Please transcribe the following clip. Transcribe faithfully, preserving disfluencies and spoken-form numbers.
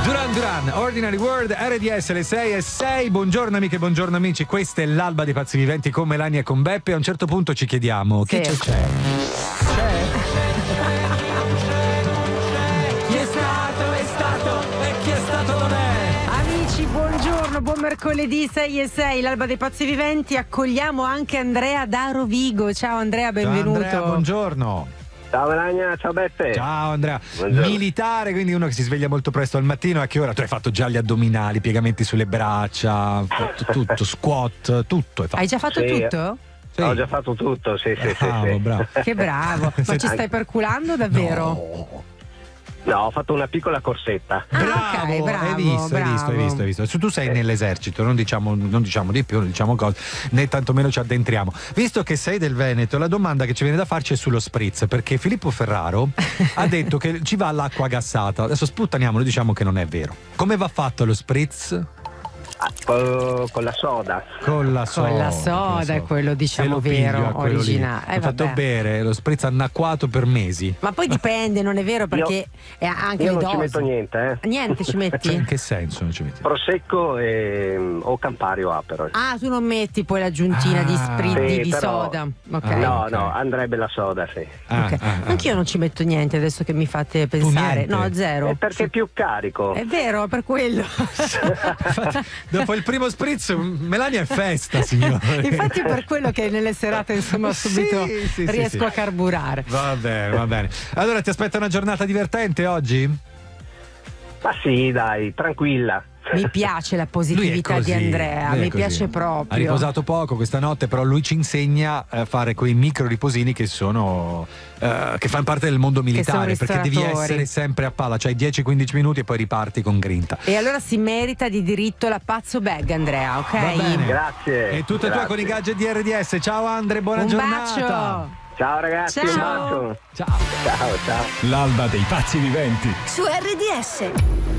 Duran Duran, Ordinary World, R D S le sei e sei. Buongiorno amiche, buongiorno amici. Questa è l'alba dei pazzi viventi con Melania e con Beppe. A un certo punto ci chiediamo chi Sì. c'è c'è. C'è. Chi è stato, è stato e chi è stato non è. Amici, buongiorno, buon mercoledì sei e sei, l'alba dei pazzi viventi. Accogliamo anche Andrea da Rovigo. Ciao Andrea, benvenuto. Ciao Andrea, buongiorno. Ciao Melania, ciao Beppe. Ciao Andrea. Buongiorno. Militare, quindi uno che si sveglia molto presto al mattino. A che ora? Tu hai fatto già gli addominali, piegamenti sulle braccia, tutto, tutto squat, tutto hai fatto. Hai già fatto Sì. tutto? Sì. Ho già fatto tutto, sì, sì, sì, Bravo, sì. bravo. Che bravo. Ma ci stai perculando davvero? No. No, ho fatto una piccola corsetta. Ah, Bravo, ok, bravo, hai visto, hai bravo. visto, hai visto, hai visto. Su, tu sei nell'esercito, non diciamo, non diciamo di più, non diciamo cose, né tantomeno ci addentriamo. Visto che sei del Veneto, la domanda che ci viene da farci è sullo spritz, perché Filippo Ferraro ha detto che ci va l'acqua gassata. Adesso sputtaniamolo, diciamo che non è vero. Come va fatto lo spritz? Ah, co- con la soda. Con la soda. Con la soda è quello, diciamo, Se lo piglio vero, a quello lì. originale. Eh, Ho fatto vabbè. bere lo spritz annacquato per mesi. Ma poi dipende, non è vero, perché Io- è anche Io le non dosi. ci metto niente, eh. Niente ci metti? Cioè, in che senso non ci metti? Prosecco e, o Campario Aperol. Ah, tu non metti poi l'aggiuntina di Ah. spritz, di, Sì, di però- soda. Ok. Ah, no, ok. no, andrebbe la soda, sì. Ah, Ok. ah, ah. Anch'io non ci metto niente adesso che mi fate pensare. niente? No, zero. È perché è più carico. È vero, per quello. Infatti, dopo il primo spritz, Melania è festa, signore. Infatti è per quello che nelle serate insomma subito Sì, sì, sì, riesco sì. a carburare. Va bene, va bene. Allora ti aspetta una giornata divertente oggi? Ma sì, dai, tranquilla. Mi piace la Lui è positività così, di Andrea, lui è mi così. piace Ha proprio. riposato poco questa notte, però lui ci insegna a fare quei micro riposini che sono eh, che fanno parte del mondo militare, sono perché devi ristoratori. essere sempre a palla, cioè dieci quindici minuti e poi riparti con grinta. E allora si merita di diritto la pazzo bag, Andrea, ok? Va bene. Grazie. E tutto tuo grazie. con i gadget di R D S. Ciao Andre, buona Un giornata. bacio. Ciao ragazzi, un Ciao. bacio. Ciao. Ciao, ciao. L'alba dei pazzi viventi. Su R D S.